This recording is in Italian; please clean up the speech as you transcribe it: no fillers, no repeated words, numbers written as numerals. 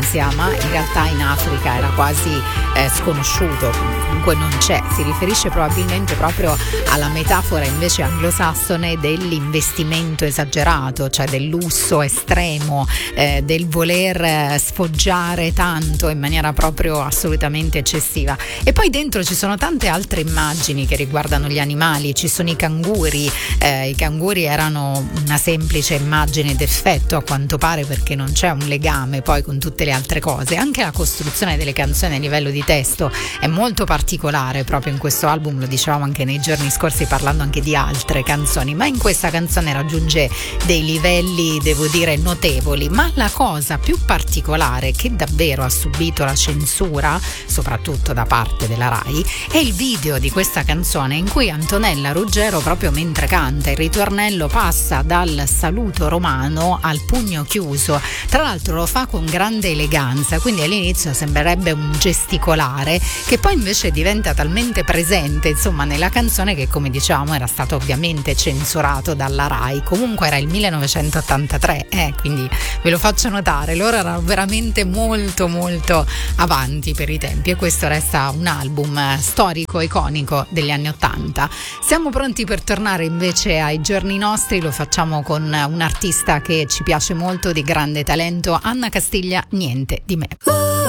Asia, ma in realtà in Africa era quasi sconosciuto, comunque non c'è. Si riferisce probabilmente proprio alla metafora invece anglosassone dell'investimento esagerato, cioè del lusso estremo, del voler sfoggiare tanto in maniera proprio assolutamente eccessiva. E poi dentro ci sono tante altre immagini che riguardano gli animali. Ci sono i canguri erano una semplice immagine d'effetto a quanto pare, perché non c'è un legame poi con tutte le altre cose. Anche la costruzione delle canzoni a livello di testo è molto particolare proprio in questo album, lo dicevamo anche nei giorni scorsi parlando anche di altre canzoni, ma in questa canzone raggiunge dei livelli, devo dire, notevoli. Ma la cosa più particolare, che davvero ha subito la censura soprattutto da parte della Rai, è il video di questa canzone in cui Antonella Ruggero, proprio mentre canta il ritornello, passa dal saluto romano al pugno chiuso. Tra l'altro lo fa con grande eleganza, quindi all'inizio sembrerebbe un gesticolare che poi invece diventa talmente presente, insomma, nella canzone, che come dicevamo era stato ovviamente censurato dalla Rai. Comunque era il 1983, quindi ve lo faccio notare, loro erano veramente molto molto avanti per i tempi, e questo resta un album storico, iconico degli anni '80. Siamo pronti per tornare invece ai giorni nostri, lo facciamo con un artista che ci piace molto, di grande talento, Anna Castiglia, Niente di me.